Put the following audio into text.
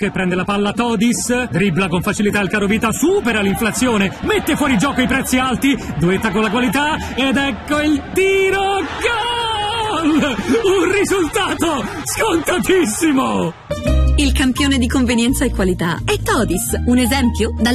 che prende la palla Todis, dribbla con facilità il carovita, supera l'inflazione, mette fuori gioco i prezzi alti, duetta con la qualità ed ecco il tiro, gol! Un risultato scontatissimo! Il campione di convenienza e qualità è Todis, un esempio da